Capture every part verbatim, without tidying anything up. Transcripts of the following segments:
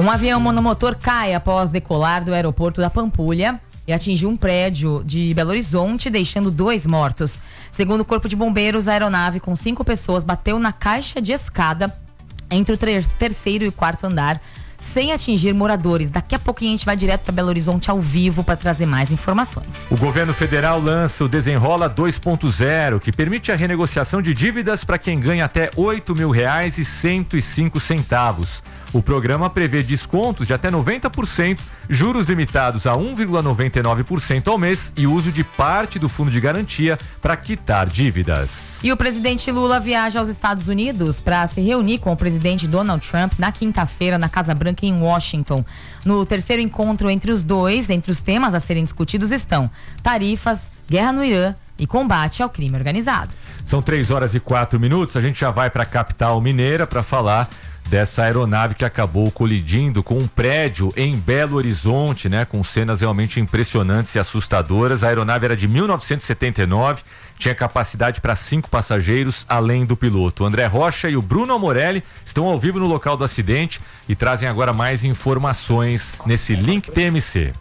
Um avião monomotor cai após decolar do aeroporto da Pampulha e atingiu um prédio de Belo Horizonte, deixando dois mortos. Segundo o Corpo de Bombeiros, a aeronave com cinco pessoas bateu na caixa de escada entre o ter- terceiro e o quarto andar, sem atingir moradores. Daqui a pouquinho a gente vai direto para Belo Horizonte ao vivo para trazer mais informações. O governo federal lança o Desenrola dois ponto zero, que permite a renegociação de dívidas para quem ganha até oito mil reais e cento e cinco centavos. O programa prevê descontos de até noventa por cento, juros limitados a um vírgula noventa e nove por cento ao mês e uso de parte do fundo de garantia para quitar dívidas. E o presidente Lula viaja aos Estados Unidos para se reunir com o presidente Donald Trump na quinta-feira na Casa Branca em Washington. No terceiro encontro entre os dois, entre os temas a serem discutidos estão tarifas, guerra no Irã e combate ao crime organizado. São três horas e quatro minutos, a gente já vai para a capital mineira para falar dessa aeronave que acabou colidindo com um prédio em Belo Horizonte, né? Com cenas realmente impressionantes e assustadoras. A aeronave era de mil novecentos e setenta e nove, tinha capacidade para cinco passageiros, além do piloto. O André Rocha e o Bruno Amorelli estão ao vivo no local do acidente e trazem agora mais informações nesse Link T M C.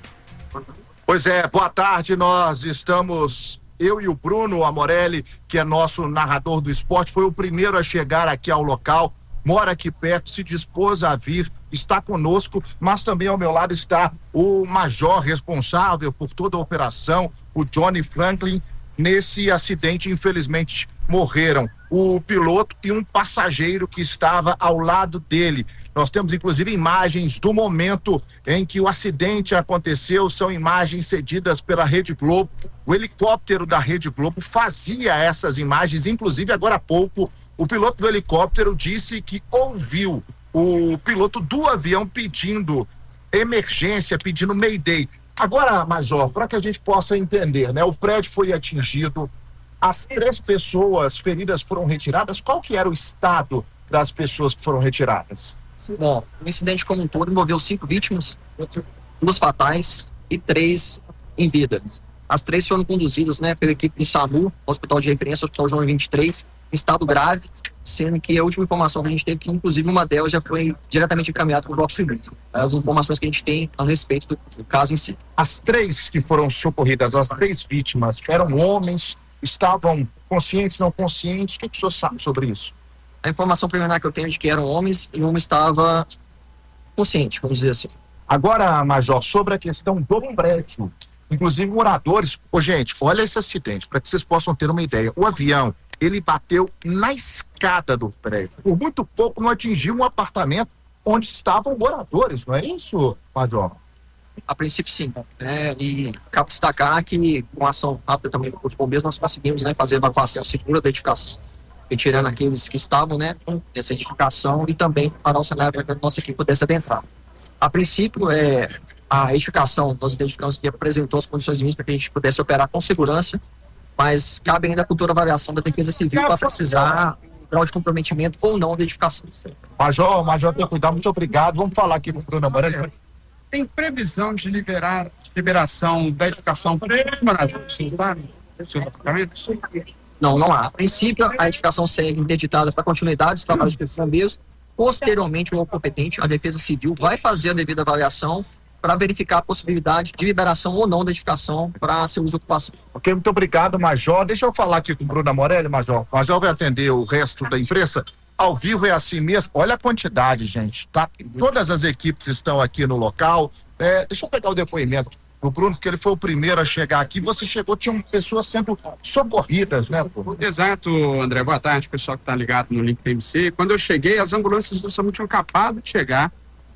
Pois é, boa tarde, nós estamos... Eu e o Bruno Amorelli, que é nosso narrador do esporte, foi o primeiro a chegar aqui ao local, mora aqui perto, se dispôs a vir, está conosco, mas também ao meu lado está o major responsável por toda a operação, o Johnny Franklin. Nesse acidente, infelizmente, morreram o piloto e um passageiro que estava ao lado dele. Nós temos, inclusive, imagens do momento em que o acidente aconteceu, são imagens cedidas pela Rede Globo. O helicóptero da Rede Globo fazia essas imagens, inclusive, agora há pouco, o piloto do helicóptero disse que ouviu o piloto do avião pedindo emergência, pedindo mayday. Agora, Major, para que a gente possa entender, né? O prédio foi atingido, as três pessoas feridas foram retiradas. Qual que era o estado das pessoas que foram retiradas? Bom, o incidente como um todo envolveu cinco vítimas, duas fatais e três em vida. As três foram conduzidas, né, pela equipe do SAMU, Hospital de Referência, Hospital João vinte e três, em estado grave, sendo que a última informação que a gente teve que, inclusive, uma delas já foi diretamente encaminhada para o bloco seguinte. As informações que a gente tem a respeito do, do caso em si. As três que foram socorridas, as três vítimas, eram homens, estavam conscientes, não conscientes? O que, que o senhor sabe sobre isso? A informação preliminar que eu tenho é de que eram homens e um estava consciente, vamos dizer assim. Agora, Major, sobre a questão do prédio, inclusive moradores... Ô, gente, olha esse acidente, para que vocês possam ter uma ideia. O avião, ele bateu na escada do prédio. Por muito pouco não atingiu um apartamento onde estavam moradores, não é isso, Major? A princípio, sim. É, e cabe destacar que, com ação rápida também dos bombeiros, nós conseguimos, né, fazer a evacuação segura da edificação, retirando aqueles que estavam, né, nessa edificação e também para o cenário para que a nossa equipe pudesse adentrar. A princípio, é, a edificação, nós identificamos que apresentou as condições mínimas para que a gente pudesse operar com segurança, mas cabe ainda a cultura avaliação da Defesa Civil para precisar o grau de comprometimento ou não da edificação. Major, Major, tem cuidado, muito obrigado. Vamos falar aqui com o Bruno Amorelli. Tem previsão de liberar liberação da edificação para os moradores, sabe? Seus apartamentos? Não, não há. A princípio, a edificação segue interditada para continuidade dos trabalhos dos bombeiros. Posteriormente, o competente, a Defesa Civil, vai fazer a devida avaliação para verificar a possibilidade de liberação ou não da edificação para seu uso ocupação. Ok, muito obrigado, Major. Deixa eu falar aqui com o Bruno Amorelli, Major. O Major vai atender o resto da imprensa. Ao vivo é assim mesmo. Olha a quantidade, gente, tá? Todas as equipes estão aqui no local. É, deixa eu pegar o depoimento do Bruno, porque ele foi o primeiro a chegar aqui. Você chegou, tinham pessoas sendo socorridas, né, Bruno? Exato, André. Boa tarde, pessoal que está ligado no Link T M C. Quando eu cheguei, as ambulâncias do SAMU tinham acabado de chegar.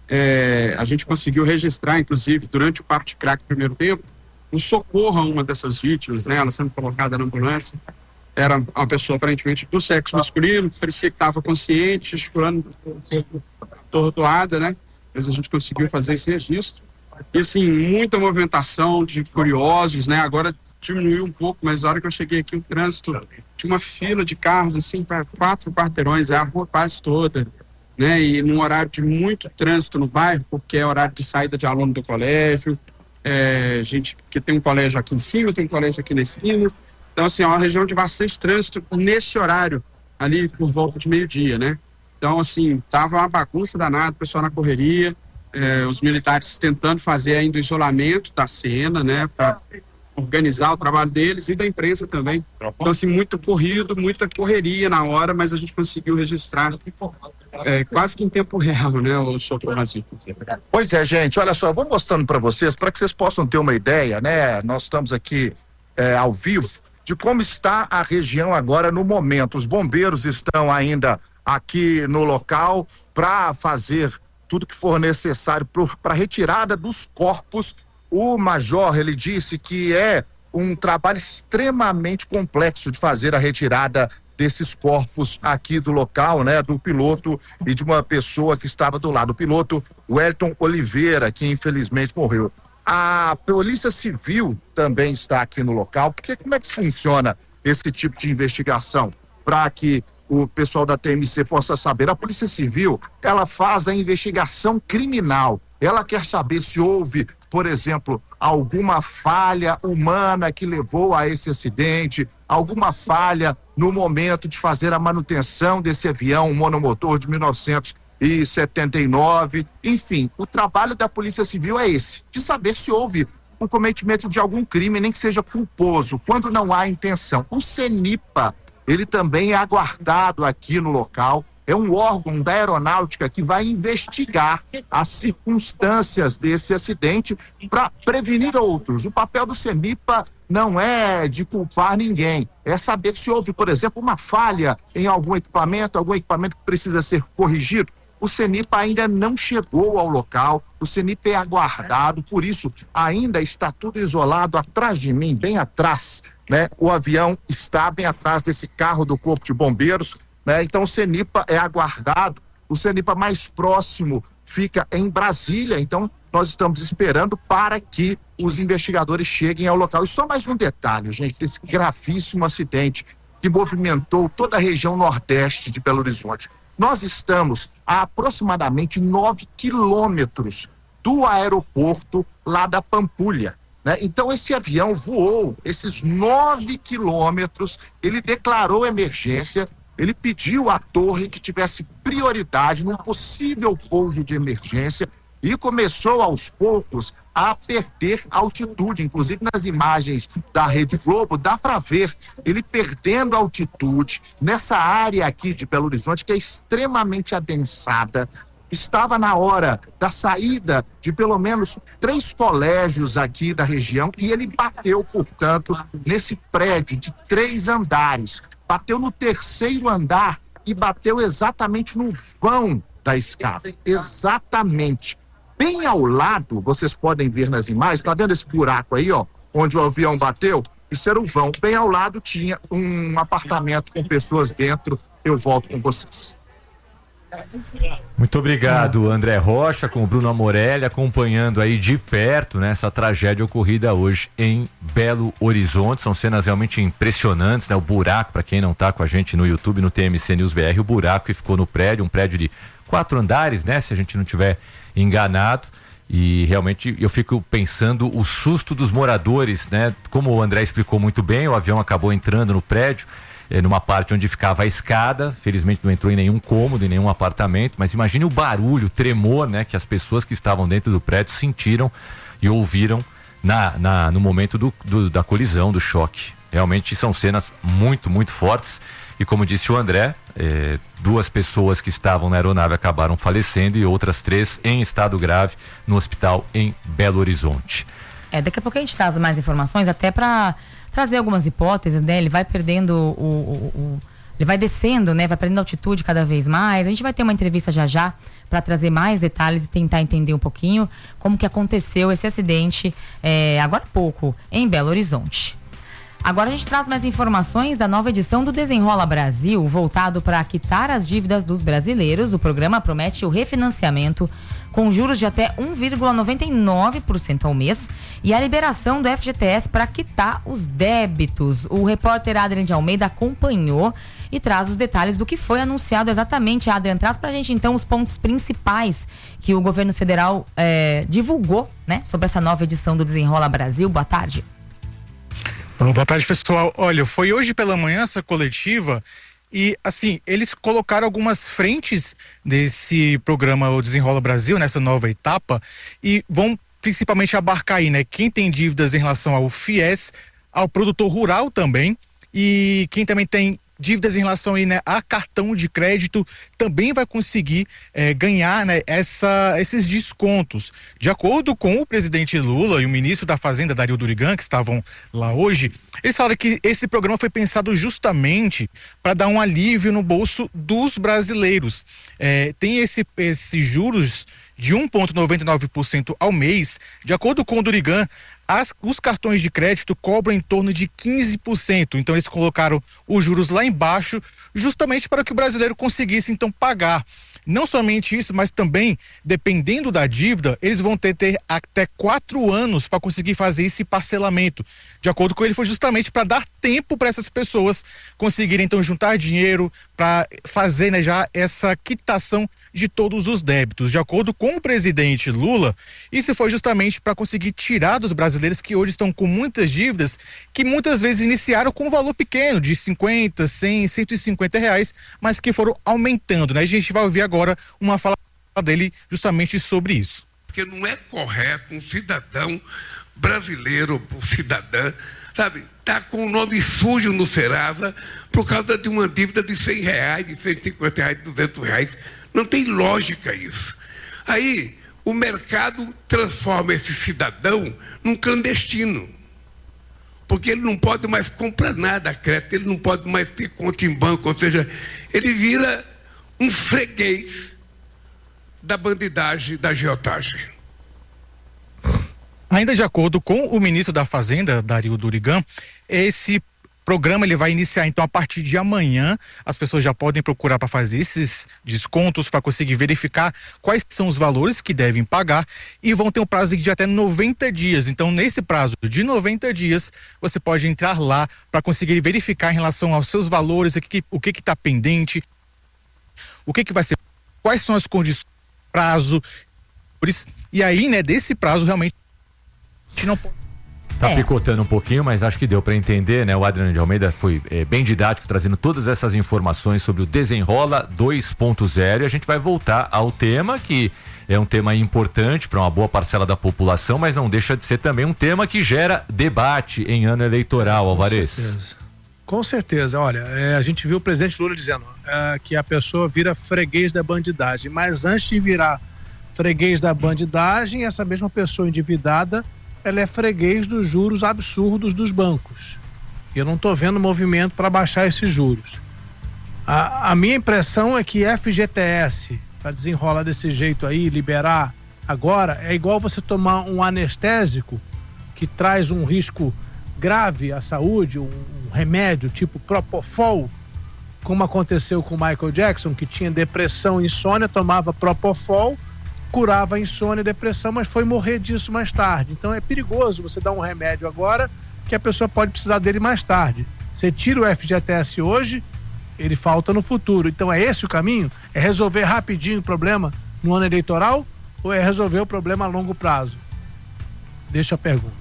É, a gente conseguiu registrar, inclusive, durante o papo de crack no primeiro tempo, um socorro a uma dessas vítimas, né? Ela sendo colocada na ambulância. Era uma pessoa aparentemente do sexo masculino, que parecia que estava consciente, gesticulando, atordoada, né? Mas a gente conseguiu fazer esse registro. E assim, muita movimentação de curiosos, né? Agora diminuiu um pouco, mas na hora que eu cheguei aqui, o trânsito tinha uma fila de carros, assim, para quatro quarteirões, a rua quase toda, né? E num horário de muito trânsito no bairro, porque é horário de saída de aluno do colégio, é, gente que tem um colégio aqui em cima, tem um colégio aqui na esquina. Então, assim, é uma região de bastante trânsito nesse horário, ali por volta de meio-dia, né? Então, assim, tava uma bagunça danada, o pessoal na correria, eh, os militares tentando fazer ainda o isolamento da cena, né, para organizar o trabalho deles e da imprensa também. Então, assim, muito corrido, muita correria na hora, mas a gente conseguiu registrar é, quase que em tempo real, né, o Socorro Brasil. Pois é, gente, olha só, eu vou mostrando para vocês, para que vocês possam ter uma ideia, né, nós estamos aqui é, ao vivo, de como está a região agora no momento. Os bombeiros estão ainda aqui no local para fazer tudo que for necessário para a retirada dos corpos. O major, ele disse que é um trabalho extremamente complexo de fazer a retirada desses corpos aqui do local, né, do piloto e de uma pessoa que estava do lado. O piloto Wellington Oliveira, que infelizmente morreu. A Polícia Civil também está aqui no local, porque como é que funciona esse tipo de investigação? Para que o pessoal da T M C possa saber, a Polícia Civil, ela faz a investigação criminal. Ela quer saber se houve, por exemplo, alguma falha humana que levou a esse acidente, alguma falha no momento de fazer a manutenção desse avião, um monomotor de mil novecentos e setenta e nove. Enfim, o trabalho da Polícia Civil é esse, de saber se houve o cometimento de algum crime, nem que seja culposo, quando não há intenção. O CENIPA, ele também é aguardado aqui no local. É um órgão da aeronáutica que vai investigar as circunstâncias desse acidente para prevenir outros. O papel do CENIPA não é de culpar ninguém, é saber se houve, por exemplo, uma falha em algum equipamento, algum equipamento que precisa ser corrigido. O CENIPA ainda não chegou ao local, o CENIPA é aguardado, por isso ainda está tudo isolado atrás de mim, bem atrás, né? O avião está bem atrás desse carro do Corpo de Bombeiros, né? Então o CENIPA é aguardado, o CENIPA mais próximo fica em Brasília, então nós estamos esperando para que os investigadores cheguem ao local. E só mais um detalhe, gente, desse gravíssimo acidente que movimentou toda a região nordeste de Belo Horizonte. Nós estamos a aproximadamente nove quilômetros do aeroporto lá da Pampulha, né? Então esse avião voou esses nove quilômetros, ele declarou emergência, ele pediu à torre que tivesse prioridade num possível pouso de emergência e começou aos poucos a perder altitude. Inclusive nas imagens da Rede Globo dá para ver ele perdendo altitude nessa área aqui de Belo Horizonte, que é extremamente adensada. Estava na hora da saída de pelo menos três colégios aqui da região e ele bateu, portanto, nesse prédio de três andares. Bateu no terceiro andar e bateu exatamente no vão da escada. Exatamente. Bem ao lado, vocês podem ver nas imagens, tá vendo esse buraco aí, ó, onde o avião bateu? Isso era o vão. Bem ao lado tinha um apartamento com pessoas dentro. Eu volto com vocês. Muito obrigado, André Rocha, com o Bruno Amorelli, acompanhando aí de perto, né, essa tragédia ocorrida hoje em Belo Horizonte. São cenas realmente impressionantes, né? O buraco, para quem não tá com a gente no YouTube, no T M C News B R, o buraco que ficou no prédio, um prédio de quatro andares, né? Se a gente não tiver enganado. E realmente eu fico pensando o susto dos moradores, né? Como o André explicou muito bem, o avião acabou entrando no prédio, eh, numa parte onde ficava a escada. Felizmente não entrou em nenhum cômodo, em nenhum apartamento, mas imagine o barulho, o tremor, né? Que as pessoas que estavam dentro do prédio sentiram e ouviram na, na, no momento do, do, da colisão, do choque. Realmente são cenas muito, muito fortes. E como disse o André, eh, duas pessoas que estavam na aeronave acabaram falecendo e outras três em estado grave no hospital em Belo Horizonte. É, daqui a pouco a gente traz mais informações, até para trazer algumas hipóteses, né? Ele vai perdendo o, o, o ele vai descendo, né? Vai perdendo altitude cada vez mais. A gente vai ter uma entrevista já já para trazer mais detalhes e tentar entender um pouquinho como que aconteceu esse acidente eh, agora há pouco em Belo Horizonte. Agora a gente traz mais informações da nova edição do Desenrola Brasil, voltado para quitar as dívidas dos brasileiros. O programa promete o refinanciamento com juros de até um vírgula noventa e nove por cento ao mês e a liberação do F G T S para quitar os débitos. O repórter Adrian de Almeida acompanhou e traz os detalhes do que foi anunciado exatamente. Adrian, traz para a gente então os pontos principais que o governo federal eh, divulgou, né, sobre essa nova edição do Desenrola Brasil. Boa tarde. Boa tarde, pessoal. Olha, foi hoje pela manhã essa coletiva E, assim, eles colocaram algumas frentes desse programa O Desenrola Brasil, nessa nova etapa, e vão principalmente abarcar aí, né? Quem tem dívidas em relação ao FIES, ao produtor rural também, e quem também tem dívidas em relação aí, né, a cartão de crédito também vai conseguir eh, ganhar, né, essa, esses descontos. De acordo com o presidente Lula e o ministro da Fazenda, Dario Durigan, que estavam lá hoje, eles falaram que esse programa foi pensado justamente para dar um alívio no bolso dos brasileiros. Eh, tem esse, esses juros de um vírgula noventa e nove por cento ao mês. De acordo com o Durigan, As, os cartões de crédito cobram em torno de quinze por cento, então eles colocaram os juros lá embaixo, justamente para que o brasileiro conseguisse então pagar. Não somente isso, mas também, dependendo da dívida, eles vão ter, ter até quatro anos para conseguir fazer esse parcelamento. De acordo com ele, foi justamente para dar tempo para essas pessoas conseguirem então juntar dinheiro para fazer, né, já essa quitação de todos os débitos. De acordo com o presidente Lula, isso foi justamente para conseguir tirar dos brasileiros que hoje estão com muitas dívidas, que muitas vezes iniciaram com um valor pequeno, de cinquenta, cem, cento e cinquenta reais, mas que foram aumentando, né? A gente vai ouvir agora uma fala dele justamente sobre isso. Porque não é correto um cidadão brasileiro, ou cidadã, sabe, tá com o nome sujo no Serasa por causa de uma dívida de cem reais, de cento e cinquenta reais, de duzentos reais. Não tem lógica isso. Aí o mercado transforma esse cidadão num clandestino, porque ele não pode mais comprar nada a crédito, ele não pode mais ter conta em banco, ou seja, ele vira um freguês da bandidagem, da agiotagem. Ainda de acordo com o ministro da Fazenda, Dario Durigan, esse programa ele vai iniciar então a partir de amanhã. As pessoas já podem procurar para fazer esses descontos, para conseguir verificar quais são os valores que devem pagar, e vão ter um prazo de até noventa dias. Então, nesse prazo de noventa dias, você pode entrar lá para conseguir verificar em relação aos seus valores, o que o que está pendente, o que que vai ser, quais são as condições, prazo, e aí, né, desse prazo realmente a gente não pode. Tá É. picotando um pouquinho, mas acho que deu para entender, né? O Adriano de Almeida foi é, bem didático, trazendo todas essas informações sobre o Desenrola dois ponto zero, e a gente vai voltar ao tema, que é um tema importante para uma boa parcela da população, mas não deixa de ser também um tema que gera debate em ano eleitoral, Alvarez. Com certeza. Com certeza. Olha, é, a gente viu o presidente Lula dizendo é, que a pessoa vira freguês da bandidagem, mas antes de virar freguês da bandidagem, essa mesma pessoa endividada, ela é freguês dos juros absurdos dos bancos. Eu não estou vendo movimento para baixar esses juros. A, a minha impressão é que F G T S, para desenrolar desse jeito aí, liberar agora, é igual você tomar um anestésico que traz um risco grave à saúde, um, um remédio tipo Propofol, como aconteceu com o Michael Jackson, que tinha depressão e insônia, tomava Propofol, curava a insônia e depressão, mas foi morrer disso mais tarde. Então é perigoso você dar um remédio agora que a pessoa pode precisar dele mais tarde. Você tira o F G T S hoje, ele falta no futuro. Então é esse o caminho? É resolver rapidinho o problema no ano eleitoral ou é resolver o problema a longo prazo? Deixa a pergunta.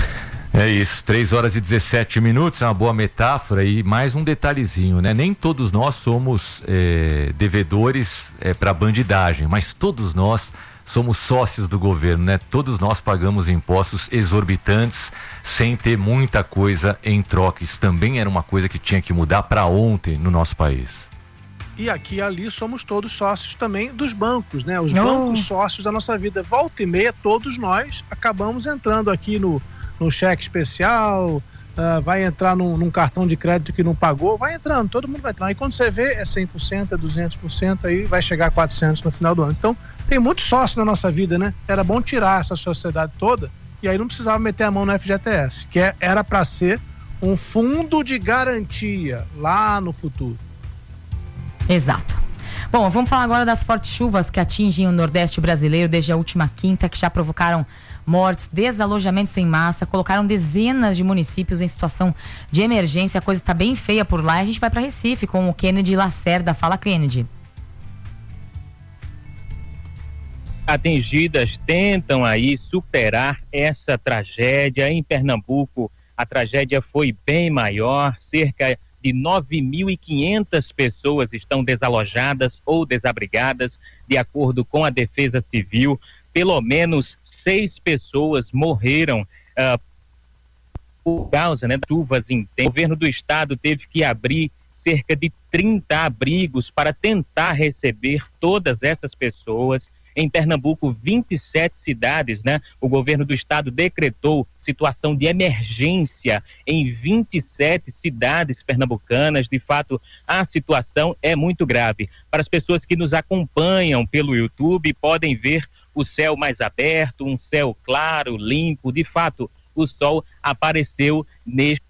É isso, três horas e dezessete minutos, é uma boa metáfora. E mais um detalhezinho, né? Nem todos nós somos é, devedores é, para bandidagem, mas todos nós somos sócios do governo, né? Todos nós pagamos impostos exorbitantes sem ter muita coisa em troca. Isso também era uma coisa que tinha que mudar para ontem no nosso país. E aqui e ali somos todos sócios também dos bancos, né? Os Oh. bancos sócios da nossa vida. Volta e meia, todos nós acabamos entrando aqui no no cheque especial, uh, vai entrar num, num cartão de crédito que não pagou, vai entrando, todo mundo vai entrar. E quando você vê, é cem por cento, é duzentos por cento, aí vai chegar a quatrocentos por cento no final do ano. Então, tem muitos sócios na nossa vida, né? Era bom tirar essa sociedade toda, e aí não precisava meter a mão no F G T S, que é, era para ser um fundo de garantia lá no futuro. Exato. Bom, vamos falar agora das fortes chuvas que atingem o Nordeste brasileiro desde a última quinta, que já provocaram mortes, desalojamentos em massa, colocaram dezenas de municípios em situação de emergência. A coisa está bem feia por lá. A gente vai para Recife com o Kennedy Lacerda. Fala, Kennedy. Atingidas tentam aí superar essa tragédia. Em Pernambuco, a tragédia foi bem maior. Cerca de nove mil e quinhentas pessoas estão desalojadas ou desabrigadas, de acordo com a Defesa Civil. Pelo menos seis pessoas morreram uh, por causa, né, das chuvas intensas. O governo do estado teve que abrir cerca de trinta abrigos para tentar receber todas essas pessoas. Em Pernambuco, vinte e sete cidades, né? O governo do estado decretou situação de emergência em vinte e sete cidades pernambucanas. De fato, a situação é muito grave. Para as pessoas que nos acompanham pelo YouTube, podem ver o céu mais aberto, um céu claro, limpo. De fato, o sol apareceu neste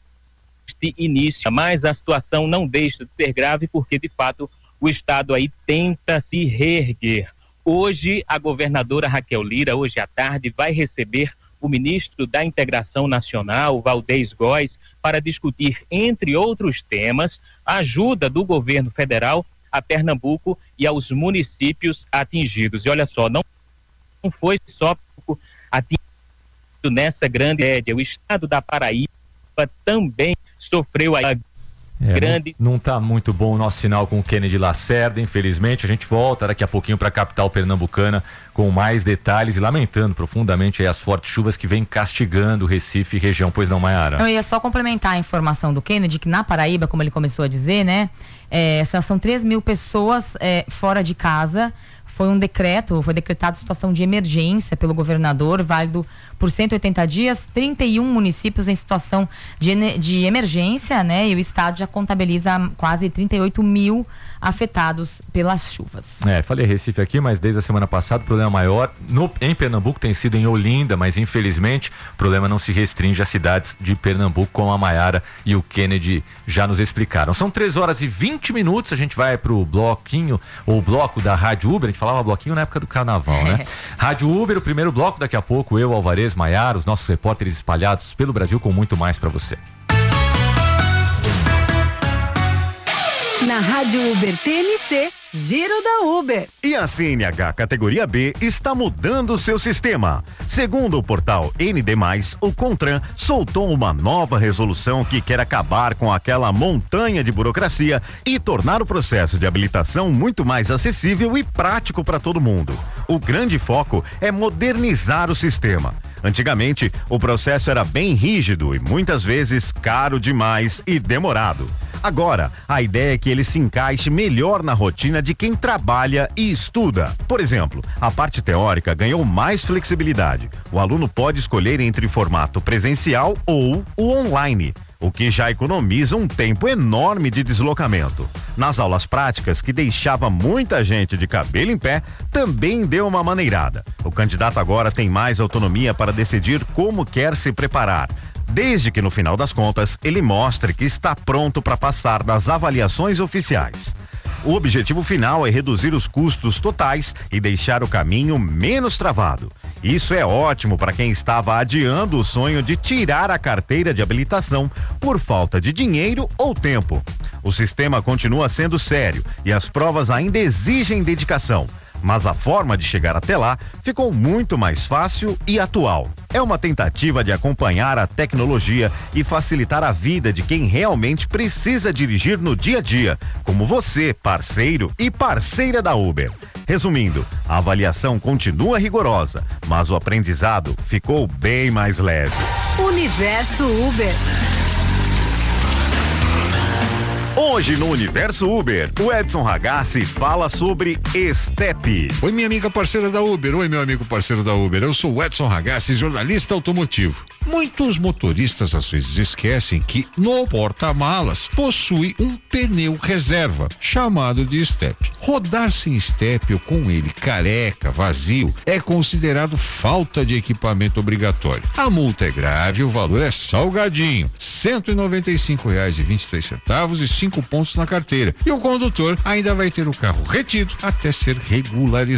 início, mas a situação não deixa de ser grave porque, de fato, o estado aí tenta se reerguer. Hoje, a governadora Raquel Lira, hoje à tarde, vai receber o ministro da Integração Nacional, Valdez Góes, para discutir, entre outros temas, a ajuda do governo federal a Pernambuco e aos municípios atingidos. E olha só, não, não foi só atingido nessa grande média, o estado da Paraíba também sofreu a É, grande. Não, não tá muito bom o nosso sinal com o Kennedy Lacerda, infelizmente. A gente volta daqui a pouquinho para a capital pernambucana com mais detalhes e lamentando profundamente aí as fortes chuvas que vêm castigando o Recife e região. Pois não, Mayara? Eu ia só complementar a informação do Kennedy, que na Paraíba, como ele começou a dizer, né, é, são três mil pessoas é, fora de casa. Foi um decreto, foi decretado situação de emergência pelo governador, válido por cento e oitenta dias, trinta e um municípios em situação de, de emergência, né? E o estado já contabiliza quase trinta e oito mil afetados pelas chuvas. É, falei Recife aqui, mas desde a semana passada o problema maior no, em Pernambuco tem sido em Olinda, mas infelizmente o problema não se restringe às cidades de Pernambuco, como a Mayara e o Kennedy já nos explicaram. São três horas e vinte minutos, a gente vai pro bloquinho, ou bloco da Rádio Uber, a gente falava bloquinho na época do carnaval, né? Rádio Uber, o primeiro bloco, daqui a pouco eu, Alvarez, Mayara, os nossos repórteres espalhados pelo Brasil com muito mais para você. Na Rádio Uber T N C, Giro da Uber. E a C N H categoria B está mudando o seu sistema. Segundo o portal N D mais, o CONTRAN soltou uma nova resolução que quer acabar com aquela montanha de burocracia e tornar o processo de habilitação muito mais acessível e prático para todo mundo. O grande foco é modernizar o sistema. Antigamente, o processo era bem rígido e muitas vezes caro demais e demorado. Agora, a ideia é que ele se encaixe melhor na rotina de quem trabalha e estuda. Por exemplo, a parte teórica ganhou mais flexibilidade. O aluno pode escolher entre formato presencial ou o online, o que já economiza um tempo enorme de deslocamento. Nas aulas práticas, que deixava muita gente de cabelo em pé, também deu uma maneirada. O candidato agora tem mais autonomia para decidir como quer se preparar, desde que no final das contas ele mostre que está pronto para passar das avaliações oficiais. O objetivo final é reduzir os custos totais e deixar o caminho menos travado. Isso é ótimo para quem estava adiando o sonho de tirar a carteira de habilitação por falta de dinheiro ou tempo. O sistema continua sendo sério e as provas ainda exigem dedicação, mas a forma de chegar até lá ficou muito mais fácil e atual. É uma tentativa de acompanhar a tecnologia e facilitar a vida de quem realmente precisa dirigir no dia a dia, como você, parceiro e parceira da Uber. Resumindo, a avaliação continua rigorosa, mas o aprendizado ficou bem mais leve. Universo Uber. Hoje no Universo Uber, o Edson Ragazzi fala sobre Step. Oi, minha amiga parceira da Uber. Oi, meu amigo parceiro da Uber. Eu sou o Edson Ragazzi, jornalista automotivo. Muitos motoristas às vezes esquecem que no porta-malas possui um pneu reserva, chamado de Step. Rodar sem Step ou com ele careca, vazio, é considerado falta de equipamento obrigatório. A multa é grave, o valor é salgadinho, cento e noventa e cinco reais e vinte e três centavos e cinco pontos na carteira. E o condutor ainda vai ter o carro retido até ser regularizado.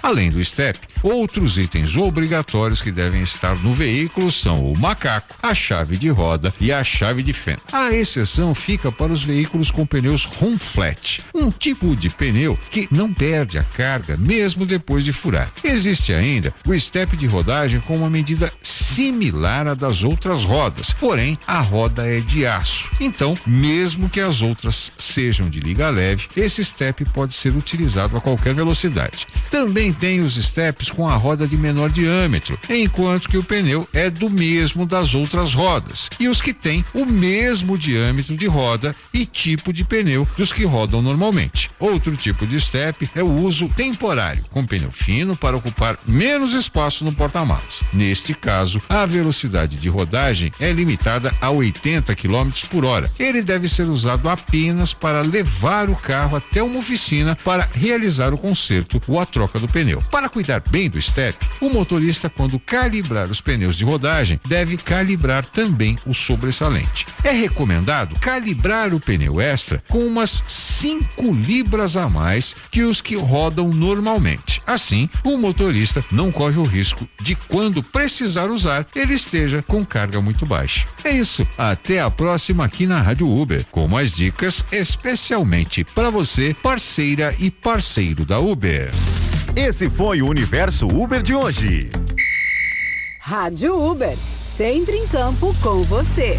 Além do step, outros itens obrigatórios que devem estar no veículo são o macaco, a chave de roda e a chave de fenda. A exceção fica para os veículos com pneus run flat, um tipo de pneu que não perde a carga mesmo depois de furar. Existe ainda o step de rodagem com uma medida similar à das outras rodas, porém a roda é de aço. Então, mesmo que as outras sejam de liga leve, esse step pode ser utilizado a qualquer velocidade. Também tem os steps com a roda de menor diâmetro, enquanto que o pneu é do mesmo das outras rodas, e os que têm o mesmo diâmetro de roda e tipo de pneu dos que rodam normalmente. Outro tipo de step é o uso temporário, com pneu fino para ocupar menos espaço no porta-malas. Neste caso, a velocidade de rodagem é limitada a oitenta quilômetros por hora. Ele deve ser usado apenas para levar o carro até uma oficina para realizar o conserto ou a troca do pneu. Para cuidar bem do step, o motorista, quando calibrar os pneus de rodagem, deve calibrar também o sobressalente. É recomendado calibrar o pneu extra com umas cinco libras a mais que os que rodam normalmente. Assim, o motorista não corre o risco de, quando precisar usar, ele esteja com carga muito baixa. É isso. Até a próxima aqui na Rádio Uber, com mais dicas especialmente para você, parceira e parceiro da Uber. Esse foi o Universo Uber de hoje. Rádio Uber, sempre em campo com você.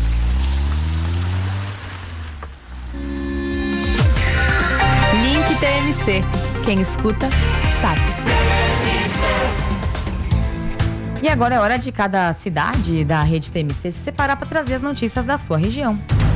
Link T M C. Quem escuta, sabe. E agora é hora de cada cidade da rede T M C se separar para trazer as notícias da sua região.